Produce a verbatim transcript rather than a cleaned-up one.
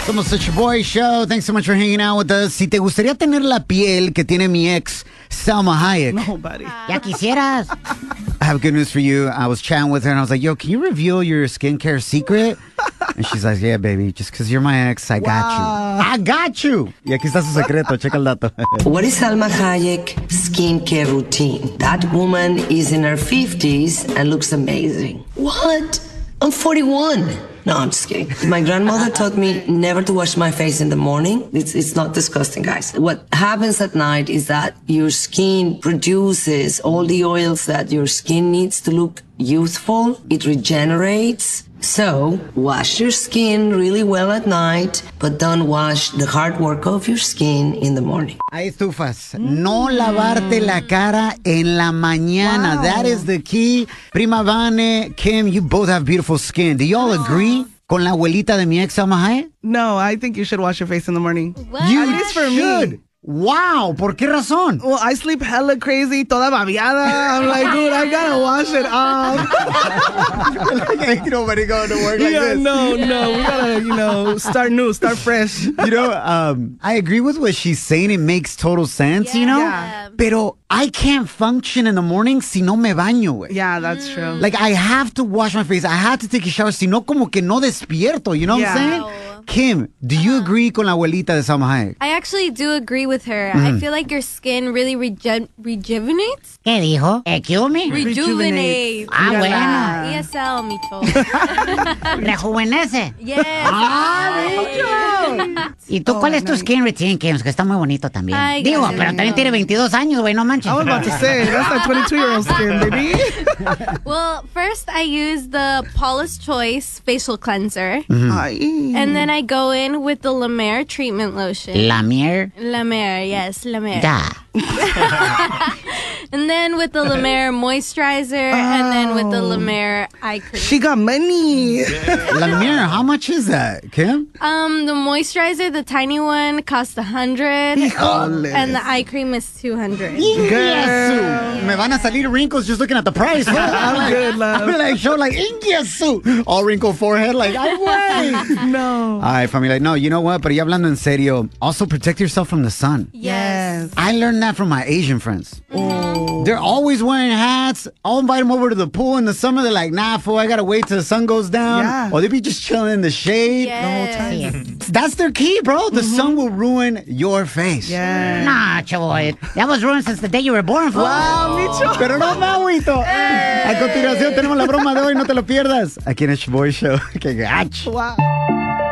Somos Such a Boy Show. Thanks so much for hanging out with us. Si te gustaría tener la piel que tiene mi ex, Salma Hayek. No, buddy. Ya quisieras. I have good news for you. I was chatting with her and I was like, yo, can you reveal your skincare secret? And she's like, yeah, baby, just because you're my ex, I got you. I got you. Y aquí está su secreto. Checa el dato. What is Salma Hayek skincare routine? That woman is in her fifties and looks amazing. What? I'm forty-one. No, I'm just kidding. My grandmother taught me never to wash my face in the morning. It's it's not disgusting, guys. What happens at night is that your skin produces all the oils that your skin needs to look youthful. It regenerates. So, wash your skin really well at night, but don't wash the hard work of your skin in the morning. Hay estufas. No lavarte la cara en la mañana. Wow. That is the key. Prima Vane, Kim, you both have beautiful skin. Do y'all agree con la abuelita de mi ex, Salma Hayek? No, I think you should wash your face in the morning. What? You At least for should. me. Wow, ¿por qué razón? Well, I sleep hella crazy, toda babiada. I'm like, dude, I gotta wash it off. Like, ain't nobody going to work like yeah, this. no, no. We gotta, you know, start new, start fresh. You know, um, I agree with what she's saying. It makes total sense, you know? Yeah. Pero I can't function in the morning si no me baño, güey. Yeah, that's true. Like, I have to wash my face. I have to take a shower. Si no, como que no despierto. You know what Yeah. I'm saying? Kim, do you agree con la abuelita de Salma Hayek? I actually do agree with her. I feel like your skin really rege- rejuvenates. ¿Qué dijo? ¿Excuse me? Rejuvenates. Ah, Mírala. E S L, micho. Rejuvenece. Yes. ¿Y tú Oh, cuál es tu nice. skin routine, Kim? Que está muy bonito también. Ay, Digo, gracias, pero también amigo. tiene veintidós años, güey, no manches. I was about to say, that's like twenty-two-year-old skin, baby. Well, first I use the Paula's Choice facial cleanser. Ay. And then I go in with the La Mer treatment lotion. La mier. La Mer, yes, La Mer. Ya. And then with the La Mer moisturizer, and then with the La Mer eye cream. She got money. La Mir, how much is that, Kim? Um, the moisturizer, the tiny one, costs a hundred, Híjole. and the eye cream is two hundred. Ingesu. Me van a salir wrinkles just looking at the price. Huh? I'm like, Good love. I'm like, show like, Ingesu. All wrinkled forehead, like, ay, güey. No. All right, familia. No, you know what? Pero ya hablando en serio, also protect yourself from the sun. Yes. I learned that from my Asian friends. They're always wearing hats. I'll invite them over to the pool in the summer. They're like, nah, fool, I gotta wait till the sun goes down. Yeah. Or they be just chilling in the shade. Yes. That's their key, bro. The sun will ruin your face. Yeah. Nah, chavo. That was ruined since the day you were born, fool. Wow, Micho. Pero no me agüito. A continuación tenemos la broma de hoy, no te lo pierdas. Aquí en el Boy Show. Que gacho. Wow.